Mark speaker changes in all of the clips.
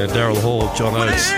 Speaker 1: Daryl Hall, John Oates.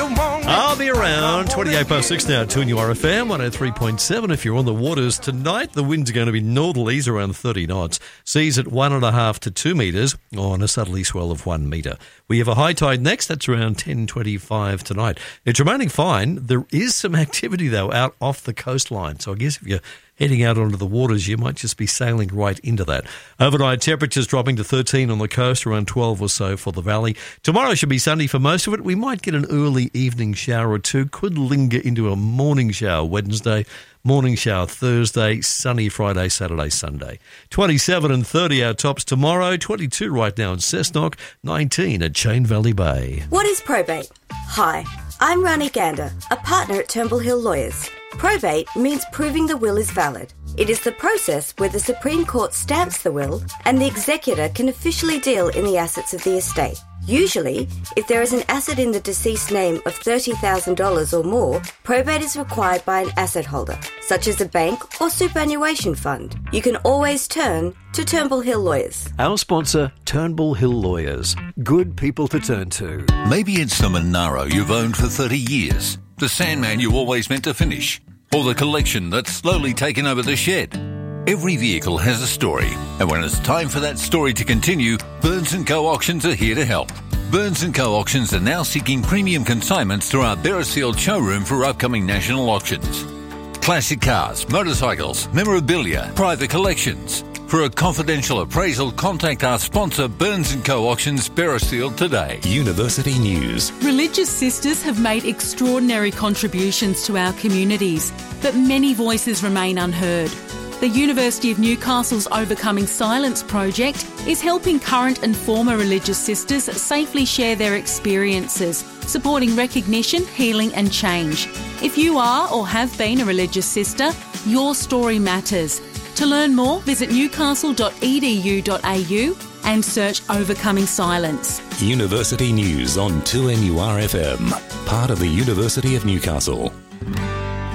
Speaker 1: I'll be around 28 past 6 now, 2NURFM 103.7. If you're on the waters tonight, the winds are going to be northerlies around 30 knots. Seas at 1.5 to 2 metres on a southerly swell of 1 metre. We have a high tide next. That's around 10:25 tonight. It's remaining fine. There is some activity, though, out off the coastline. So I guess if you're heading out onto the waters, you might just be sailing right into that. Overnight temperatures dropping to 13 on the coast, around 12 or so for the valley. Tomorrow should be sunny for most of it. We might get an early evening shower or two. Could linger into a morning shower Wednesday, morning shower Thursday, sunny Friday, Saturday, Sunday. 27 and 30 our tops tomorrow. 22 right now in Cessnock, 19 at Chain Valley Bay.
Speaker 2: What is probate? Hi, I'm Rani Gander, a partner at Turnbull Hill Lawyers. Probate means proving the will is valid. It is the process where the Supreme Court stamps the will and the executor can officially deal in the assets of the estate. Usually, if there is an asset in the deceased's name of $30,000 or more, probate is required by an asset holder, such as a bank or superannuation fund. You can always turn to Turnbull Hill Lawyers.
Speaker 3: Our sponsor, Turnbull Hill Lawyers. Good people to turn to.
Speaker 4: Maybe it's the Monaro you've owned for 30 years, the Sandman you always meant to finish, or the collection that's slowly taken over the shed. Every vehicle has a story, and when it's time for that story to continue, Burns & Co. Auctions are here to help. Burns & Co. Auctions are now seeking premium consignments through our Beresfield showroom for upcoming national auctions. Classic cars, motorcycles, memorabilia, private collections. For a confidential appraisal, contact our sponsor, Burns & Co. Auctions, Beresfield today.
Speaker 5: University News.
Speaker 6: Religious sisters have made extraordinary contributions to our communities, but many voices remain unheard. The University of Newcastle's Overcoming Silence project is helping current and former religious sisters safely share their experiences, supporting recognition, healing and change. If you are or have been a religious sister, your story matters. To learn more, visit newcastle.edu.au and search Overcoming Silence.
Speaker 5: University News on 2NURFM, part of the University of Newcastle.